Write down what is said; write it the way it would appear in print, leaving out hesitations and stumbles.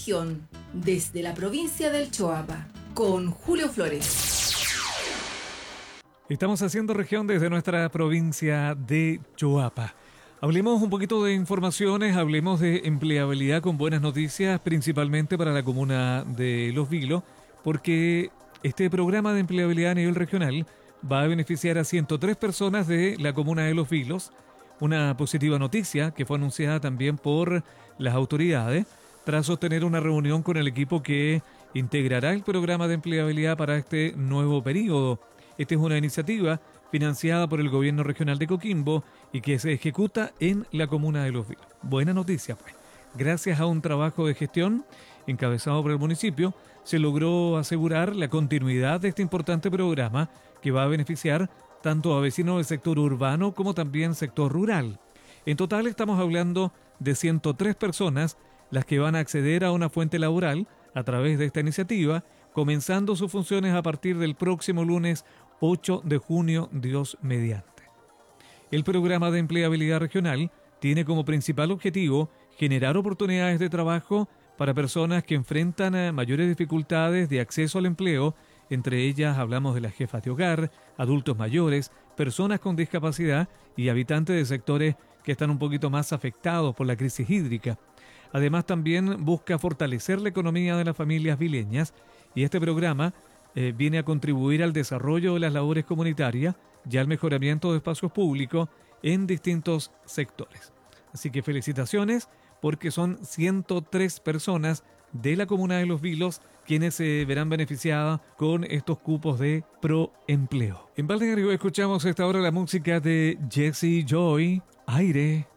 región, desde la provincia del Choapa, con Julio Flores. Estamos haciendo región desde nuestra provincia de Choapa. Hablemos un poquito de informaciones, hablemos de empleabilidad con buenas noticias, principalmente para la comuna de Los Vilos, porque este programa de empleabilidad a nivel regional va a beneficiar a 103 personas de la comuna de Los Vilos. Una positiva noticia que fue anunciada también por las autoridades tras sostener una reunión con el equipo que integrará el programa de empleabilidad para este nuevo periodo. Esta es una iniciativa financiada por el gobierno regional de Coquimbo y que se ejecuta en la comuna de Los Vilos. Buena noticia, pues. Gracias a un trabajo de gestión encabezado por el municipio, se logró asegurar la continuidad de este importante programa que va a beneficiar tanto a vecinos del sector urbano como también sector rural. En total estamos hablando de 103 personas las que van a acceder a una fuente laboral a través de esta iniciativa, comenzando sus funciones a partir del próximo lunes 8 de junio, Dios mediante. El programa de empleabilidad regional tiene como principal objetivo generar oportunidades de trabajo para personas que enfrentan mayores dificultades de acceso al empleo. Entre ellas hablamos de las jefas de hogar, adultos mayores, personas con discapacidad y habitantes de sectores que están un poquito más afectados por la crisis hídrica. Además también busca fortalecer la economía de las familias vileñas y este programa viene a contribuir al desarrollo de las labores comunitarias y al mejoramiento de espacios públicos en distintos sectores. Así que felicitaciones porque son 103 personas de la comuna de Los Vilos quienes se verán beneficiadas con estos cupos de proempleo. En Balneario escuchamos a esta hora la música de Jesse Joy, Aire.